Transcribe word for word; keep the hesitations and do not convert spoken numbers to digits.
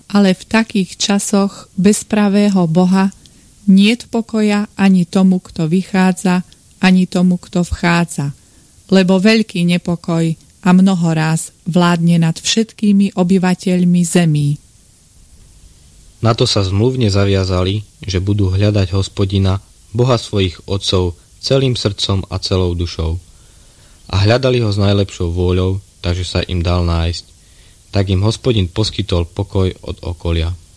ale v takých časoch bezpravého Boha niet pokoja ani tomu, kto vychádza, ani tomu, kto vchádza, lebo veľký nepokoj a mnohoráz vládne nad všetkými obyvateľmi zemí. Na to sa zmluvne zaviazali, že budú hľadať Hospodina, Boha svojich otcov, celým srdcom a celou dušou. A hľadali ho s najlepšou vôľou, takže sa im dal nájsť. Tak im Hospodin poskytol pokoj od okolia.